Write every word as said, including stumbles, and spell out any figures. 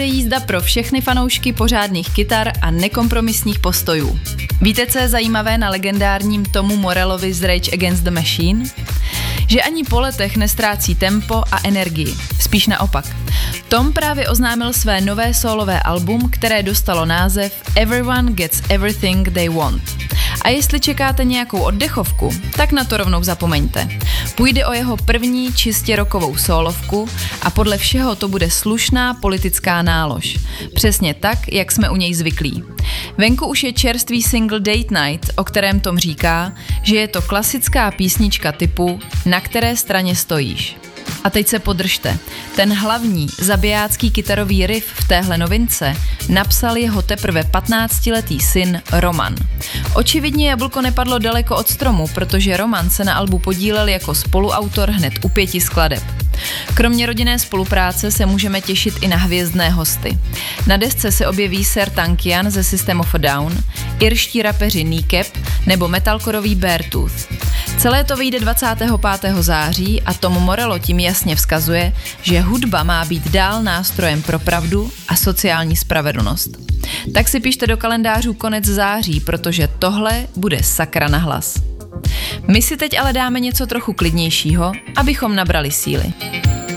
Jízda pro všechny fanoušky pořádných kytar a nekompromisních postojů. Víte, co je zajímavé na legendárním Tomu Morellovi z Rage Against the Machine? Že ani po letech nestrácí tempo a energii. Spíš naopak. Tom právě oznámil své nové sólové album, které dostalo název Everyone Gets Everything They Want. A jestli čekáte nějakou oddechovku, tak na to rovnou zapomeňte. Půjde o jeho první čistě rockovou sólovku a podle všeho to bude slušná politická nálož. Přesně tak, jak jsme u něj zvyklí. Venku už je čerstvý single Date Night, o kterém Tom říká, že je to klasická písnička typu Na které straně stojíš. A teď se podržte. Ten hlavní zabijácký kytarový riff v téhle novince napsal jeho teprve patnáctiletý syn Roman. Očividně jablko nepadlo daleko od stromu, protože Roman se na albu podílel jako spoluautor hned u pěti skladeb. Kromě rodinné spolupráce se můžeme těšit i na hvězdné hosty. Na desce se objeví Sertankian ze System of a Down, irští rapeři Kneecap nebo metalcorový Beartooth. Celé to vyjde dvacátého pátého září a Tom Morello tím jasně vzkazuje, že hudba má být dál nástrojem pro pravdu a sociální spravedlnost. Tak si pište do kalendářů konec září, protože tohle bude sakra na hlas. My si teď ale dáme něco trochu klidnějšího, abychom nabrali síly.